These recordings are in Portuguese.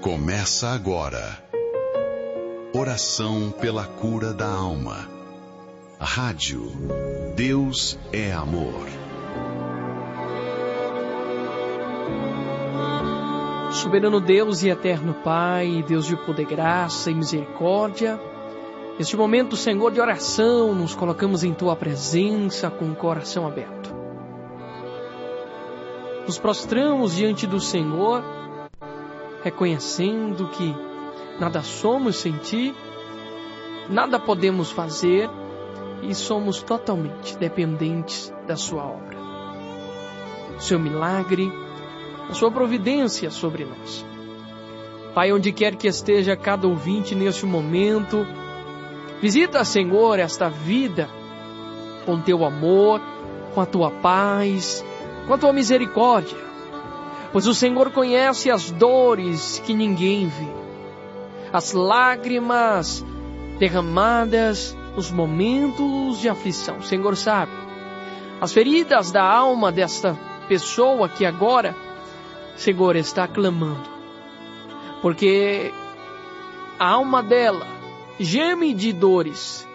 Começa agora. Oração pela cura da alma. Rádio Deus é Amor. Soberano Deus e eterno Pai, Deus de poder, graça e misericórdia, neste momento, Senhor, de oração, nos colocamos em Tua presença com o coração aberto. Nos prostramos diante do Senhor, reconhecendo que nada somos sem Ti, nada podemos fazer e somos totalmente dependentes da Sua obra. O Seu milagre, a Sua providência sobre nós. Pai, onde quer que esteja cada ouvinte neste momento, visita, Senhor, esta vida com Teu amor, com a Tua paz, com a Tua misericórdia, pois o Senhor conhece as dores que ninguém vê, as lágrimas derramadas nos momentos de aflição. O Senhor sabe as feridas da alma desta pessoa que agora, Senhor, está clamando, porque a alma dela geme de dores.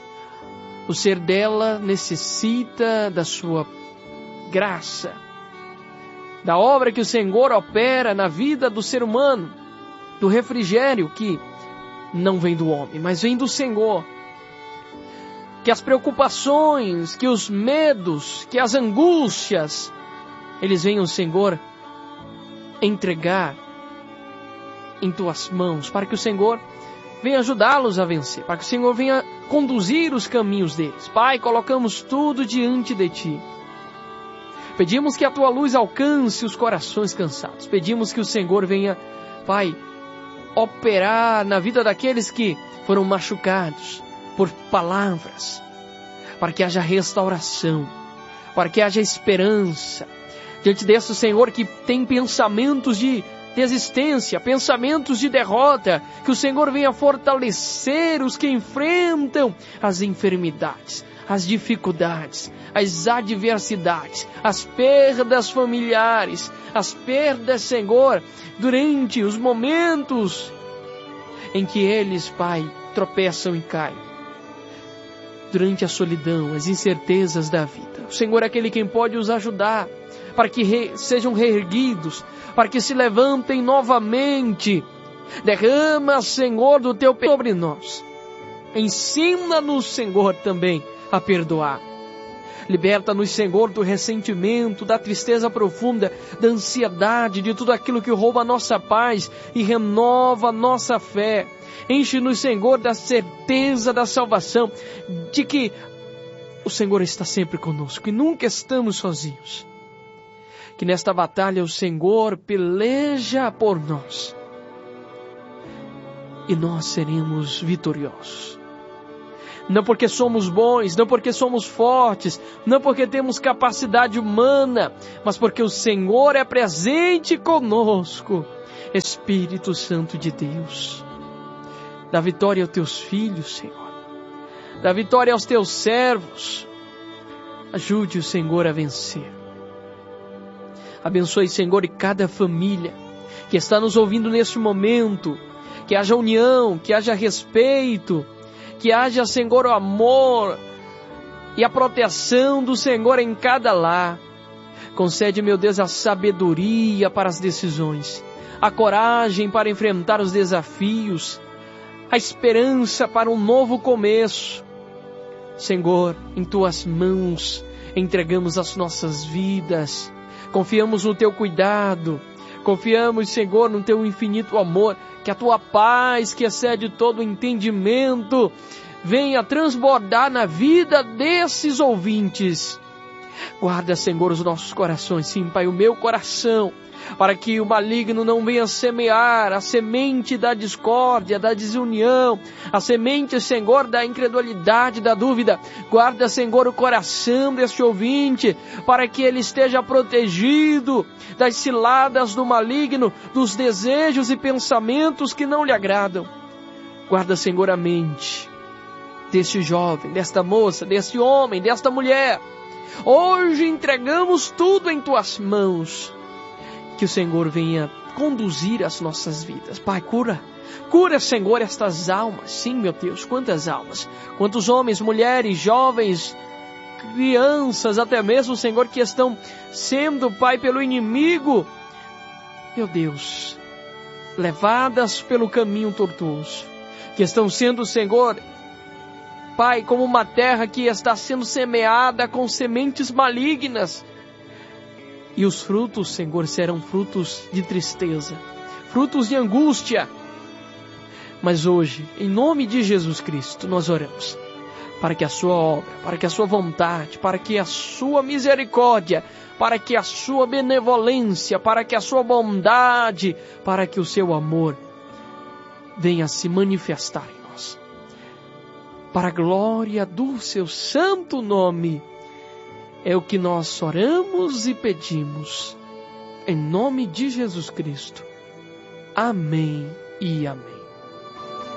O ser dela necessita da Sua graça, da obra que o Senhor opera na vida do ser humano, do refrigério que não vem do homem, mas vem do Senhor. Que as preocupações, que os medos, que as angústias, eles venham, Senhor, entregar em Tuas mãos, para que o Senhor venha ajudá-los a vencer, para que o Senhor venha conduzir os caminhos deles. Pai, colocamos tudo diante de Ti. Pedimos que a Tua luz alcance os corações cansados. Pedimos que o Senhor venha, Pai, operar na vida daqueles que foram machucados por palavras, para que haja restauração, para que haja esperança. Diante desse Senhor que tem pensamentos de desistência, pensamentos de derrota, que o Senhor venha fortalecer os que enfrentam as enfermidades, as dificuldades, as adversidades, as perdas familiares, as perdas, Senhor, durante os momentos em que eles, Pai, tropeçam e caem, durante a solidão, as incertezas da vida. O Senhor é aquele quem pode os ajudar, para que sejam reerguidos, para que se levantem novamente. Derrama, Senhor, do Teu perdão sobre nós. Ensina-nos, Senhor, também a perdoar. Liberta-nos, Senhor, do ressentimento, da tristeza profunda, da ansiedade, de tudo aquilo que rouba a nossa paz e renova a nossa fé. Enche-nos, Senhor, da certeza da salvação, de que o Senhor está sempre conosco e nunca estamos sozinhos. Que nesta batalha o Senhor peleja por nós e nós seremos vitoriosos. Não porque somos bons, não porque somos fortes, não porque temos capacidade humana, mas porque o Senhor é presente conosco. Espírito Santo de Deus, dá vitória aos Teus filhos, Senhor. Dá vitória aos Teus servos. Ajude o Senhor a vencer. Abençoe, Senhor, e cada família que está nos ouvindo neste momento. Que haja união, que haja respeito, que haja, Senhor, o amor e a proteção do Senhor em cada lar. Concede, meu Deus, a sabedoria para as decisões, a coragem para enfrentar os desafios, a esperança para um novo começo. Senhor, em Tuas mãos entregamos as nossas vidas, confiamos no Teu cuidado, confiamos, Senhor, no Teu infinito amor. Que a Tua paz, que excede todo o entendimento, venha transbordar na vida desses ouvintes. Guarda, Senhor, os nossos corações, sim, Pai, o meu coração, para que o maligno não venha semear a semente da discórdia, da desunião, a semente, Senhor, da incredulidade, da dúvida. Guarda, Senhor, o coração deste ouvinte, para que ele esteja protegido das ciladas do maligno, dos desejos e pensamentos que não lhe agradam. Guarda, Senhor, a mente deste jovem, desta moça, deste homem, desta mulher. Hoje entregamos tudo em Tuas mãos. Que o Senhor venha conduzir as nossas vidas. Pai, cura, Senhor, estas almas. Sim, meu Deus, quantas almas, quantos homens, mulheres, jovens, crianças, até mesmo, Senhor, que estão sendo, Pai, pelo inimigo, meu Deus, levadas pelo caminho tortuoso, que estão sendo, Senhor, Pai, como uma terra que está sendo semeada com sementes malignas. E os frutos, Senhor, serão frutos de tristeza, frutos de angústia. Mas hoje, em nome de Jesus Cristo, nós oramos para que a sua obra, para que a sua vontade, para que a sua misericórdia, para que a sua benevolência, para que a sua bondade, para que o seu amor venha se manifestar em nós. Para a glória do seu santo nome, é o que nós oramos e pedimos, em nome de Jesus Cristo. Amém e amém.